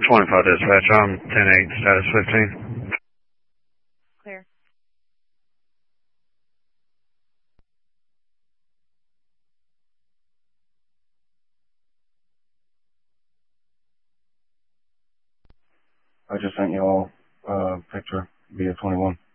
25 dispatch, I'm 10-8, status 15. Clear. I just sent you all a picture via 21.